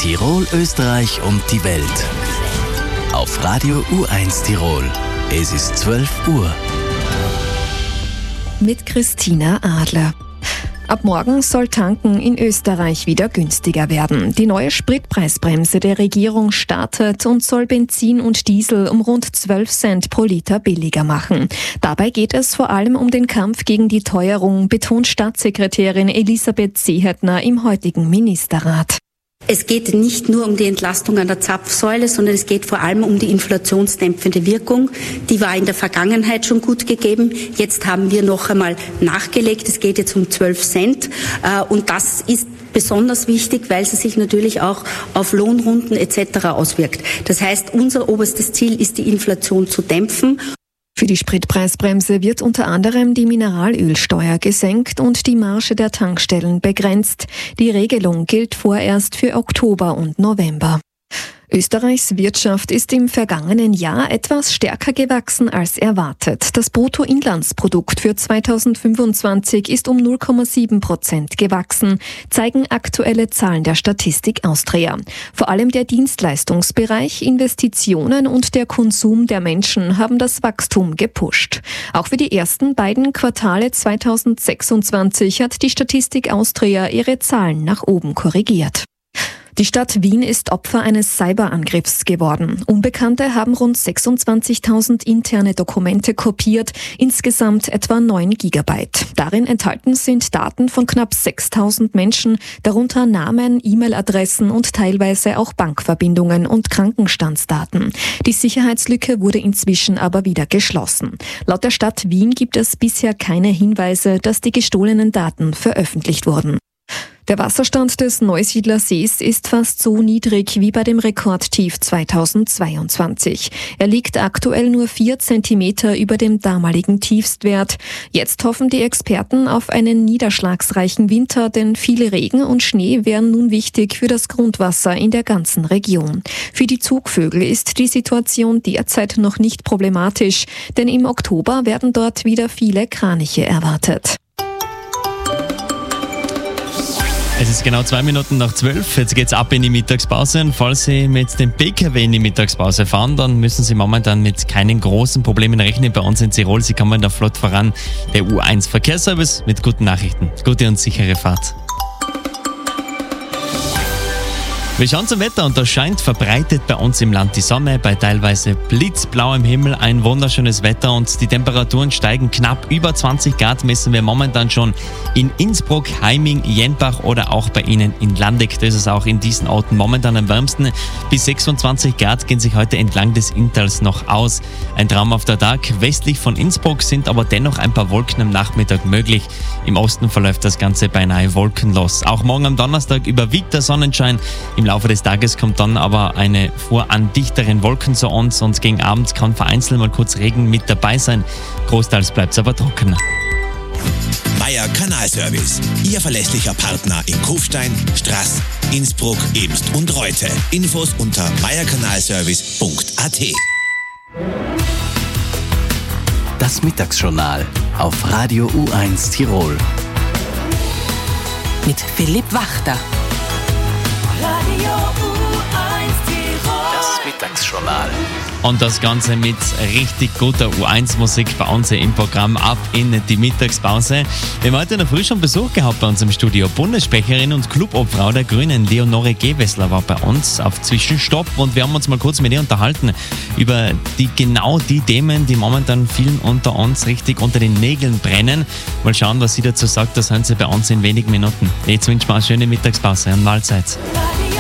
Tirol, Österreich und die Welt. Auf Radio U1 Tirol. Es ist 12 Uhr. Mit Christina Adler. Ab morgen soll Tanken in Österreich wieder günstiger werden. Die neue Spritpreisbremse der Regierung startet und soll Benzin und Diesel um rund 12 Cent pro Liter billiger machen. Dabei geht es vor allem um den Kampf gegen die Teuerung, betont Staatssekretärin Elisabeth Seehertner im heutigen Ministerrat. Es geht nicht nur um die Entlastung an der Zapfsäule, sondern es geht vor allem um die inflationsdämpfende Wirkung. Die war in der Vergangenheit schon gut gegeben. Jetzt haben wir noch einmal nachgelegt. Es geht jetzt um 12 Cent. Und das ist besonders wichtig, weil sie sich natürlich auch auf Lohnrunden etc. auswirkt. Das heißt, unser oberstes Ziel ist, die Inflation zu dämpfen. Für die Spritpreisbremse wird unter anderem die Mineralölsteuer gesenkt und die Marge der Tankstellen begrenzt. Die Regelung gilt vorerst für Oktober und November. Österreichs Wirtschaft ist im vergangenen Jahr etwas stärker gewachsen als erwartet. Das Bruttoinlandsprodukt für 2025 ist um 0,7% gewachsen, zeigen aktuelle Zahlen der Statistik Austria. Vor allem der Dienstleistungsbereich, Investitionen und der Konsum der Menschen haben das Wachstum gepusht. Auch für die ersten beiden Quartale 2026 hat die Statistik Austria ihre Zahlen nach oben korrigiert. Die Stadt Wien ist Opfer eines Cyberangriffs geworden. Unbekannte haben rund 26.000 interne Dokumente kopiert, insgesamt etwa 9 Gigabyte. Darin enthalten sind Daten von knapp 6.000 Menschen, darunter Namen, E-Mail-Adressen und teilweise auch Bankverbindungen und Krankenstandsdaten. Die Sicherheitslücke wurde inzwischen aber wieder geschlossen. Laut der Stadt Wien gibt es bisher keine Hinweise, dass die gestohlenen Daten veröffentlicht wurden. Der Wasserstand des Neusiedler Sees ist fast so niedrig wie bei dem Rekordtief 2022. Er liegt aktuell nur 4 Zentimeter über dem damaligen Tiefstwert. Jetzt hoffen die Experten auf einen niederschlagsreichen Winter, denn viele Regen und Schnee wären nun wichtig für das Grundwasser in der ganzen Region. Für die Zugvögel ist die Situation derzeit noch nicht problematisch, denn im Oktober werden dort wieder viele Kraniche erwartet. Es ist genau 2 Minuten nach 12. Jetzt geht's ab in die Mittagspause. Und falls Sie mit dem PKW in die Mittagspause fahren, dann müssen Sie momentan mit keinen großen Problemen rechnen. Bei uns in Tirol, Sie kommen da flott voran. Der U1 Verkehrsservice mit guten Nachrichten. Gute und sichere Fahrt. Wir schauen zum Wetter und da scheint verbreitet bei uns im Land die Sonne, bei teilweise blitzblauem Himmel ein wunderschönes Wetter und die Temperaturen steigen knapp über 20 Grad, messen wir momentan schon in Innsbruck, Heiming, Jenbach oder auch bei Ihnen in Landeck. Das ist auch in diesen Orten momentan am wärmsten. Bis 26 Grad gehen sich heute entlang des Inntals noch aus. Ein traumhafter Tag. Westlich von Innsbruck sind aber dennoch ein paar Wolken am Nachmittag möglich. Im Osten verläuft das Ganze beinahe wolkenlos. Auch morgen am Donnerstag überwiegt der Sonnenschein. Im Laufe des Tages kommt dann aber eine Fuhr an dichteren Wolken zu uns und gegen Abend kann vereinzelt mal kurz Regen mit dabei sein. Großteils bleibt es aber trockener. Meier Kanalservice, Ihr verlässlicher Partner in Kufstein, Straß, Innsbruck, Ebst und Reute. Infos unter meierkanalservice.at. Das Mittagsjournal auf Radio U1 Tirol. Mit Philipp Wachter. Radio U1 Tirol. Das Mittagsjournal. Und das Ganze mit richtig guter U1-Musik bei uns im Programm ab in die Mittagspause. Wir haben heute in der Früh schon Besuch gehabt bei uns im Studio. Bundessprecherin und Clubobfrau der Grünen, Leonore Gewessler, war bei uns auf Zwischenstopp und wir haben uns mal kurz mit ihr unterhalten über die Themen, die momentan vielen unter uns richtig unter den Nägeln brennen. Mal schauen, was sie dazu sagt. Das hören Sie bei uns in wenigen Minuten. Jetzt wünschen wir eine schöne Mittagspause und Mahlzeit.